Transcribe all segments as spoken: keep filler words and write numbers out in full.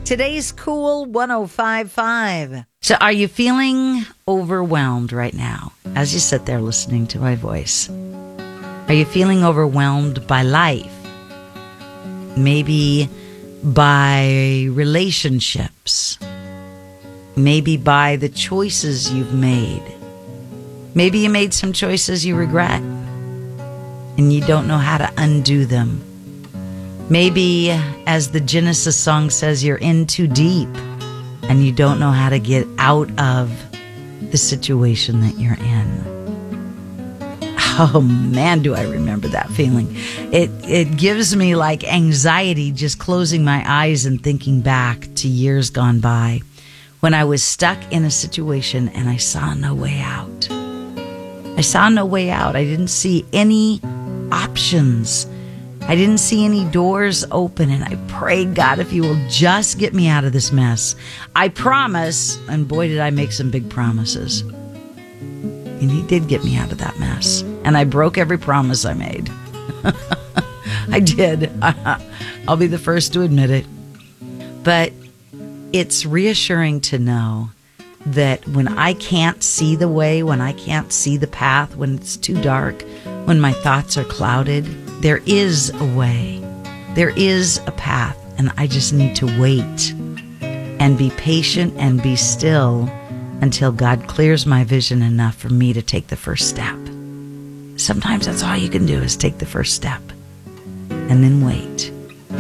Today's Cool one oh five point five. So are you feeling overwhelmed right now as you sit there listening to my voice? Are you feeling overwhelmed by life? Maybe by relationships? Maybe by the choices you've made? Maybe you made some choices you regret and you don't know how to undo them. Maybe, as the Genesis song says, you're in too deep and you don't know how to get out of the situation that you're in. Oh man, do I remember that feeling. It it gives me like anxiety just closing my eyes and thinking back to years gone by when I was stuck in a situation and I saw no way out. I saw no way out. I didn't see any options. I didn't see any doors open, and I prayed, God, if you will just get me out of this mess. I promise, and boy, did I make some big promises. And he did get me out of that mess. And I broke every promise I made. I did. I'll be the first to admit it. But it's reassuring to know that when I can't see the way, when I can't see the path, when it's too dark, when my thoughts are clouded, there is a way. There is a path, and I just need to wait and be patient and be still until God clears my vision enough for me to take the first step. Sometimes that's all you can do is take the first step and then wait.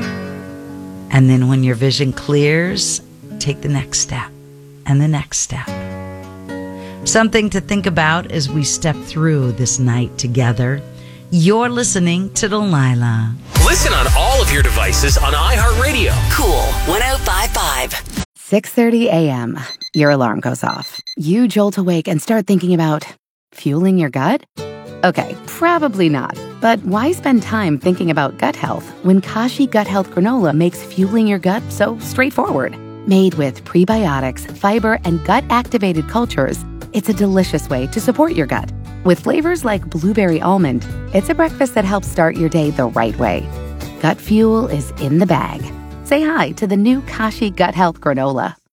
And then when your vision clears, take the next step and the next step. Something to think about as we step through this night together. You're listening to Delilah. Listen on all of your devices on iHeartRadio. Cool one oh five point five. six thirty a.m. Your alarm goes off. You jolt awake and start thinking about fueling your gut? Okay, probably not. But why spend time thinking about gut health when Kashi Gut Health Granola makes fueling your gut so straightforward? Made with prebiotics, fiber, and gut-activated cultures, it's a delicious way to support your gut. With flavors like blueberry almond, it's a breakfast that helps start your day the right way. Gut fuel is in the bag. Say hi to the new Kashi Gut Health Granola.